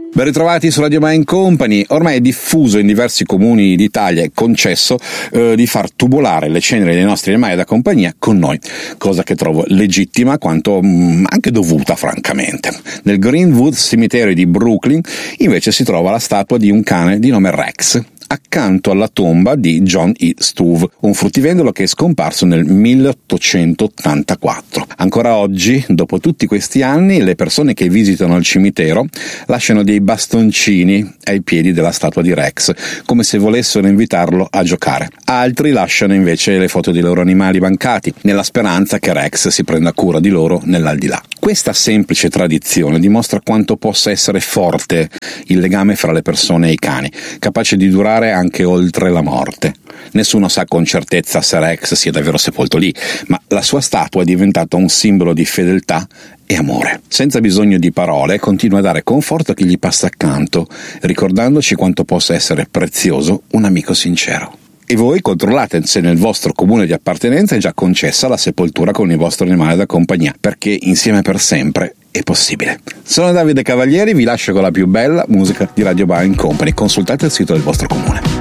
Ben ritrovati su Radio Mind Company. Ormai è diffuso in diversi comuni d'Italia e concesso di far tubolare le ceneri dei nostri animali da compagnia con noi, cosa che trovo legittima quanto anche dovuta, francamente. Nel Greenwood Cemetery di Brooklyn invece si trova la statua di un cane di nome Rex, accanto alla tomba di John E. Stuve, un fruttivendolo che è scomparso nel 1884. Ancora oggi, dopo tutti questi anni, le persone che visitano il cimitero lasciano dei bastoncini ai piedi della statua di Rex, come se volessero invitarlo a giocare. Altri lasciano invece le foto dei loro animali mancati, nella speranza che Rex si prenda cura di loro nell'aldilà. Questa semplice tradizione dimostra quanto possa essere forte il legame fra le persone e i cani, capace di durare anche oltre la morte. Nessuno sa con certezza se Rex sia davvero sepolto lì, ma la sua statua è diventata un simbolo di fedeltà e amore. Senza bisogno di parole, continua a dare conforto a chi gli passa accanto, ricordandoci quanto possa essere prezioso un amico sincero. E voi controllate se nel vostro comune di appartenenza è già concessa la sepoltura con il vostro animale da compagnia, perché insieme per sempre è possibile. Sono Davide Cavalieri, vi lascio con la più bella musica di Radio Mind Company. Consultate il sito del vostro comune.